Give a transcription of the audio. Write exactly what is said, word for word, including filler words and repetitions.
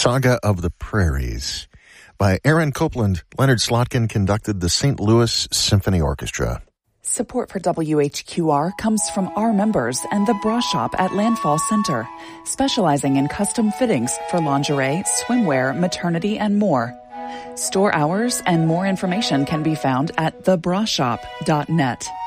Saga of the Prairies. By Aaron Copland, Leonard Slotkin conducted the Saint Louis Symphony Orchestra. Support for W H Q R comes from our members and the Bra Shop at Landfall Center, specializing in custom fittings for lingerie, swimwear, maternity, and more. Store hours and more information can be found at the bra shop dot net.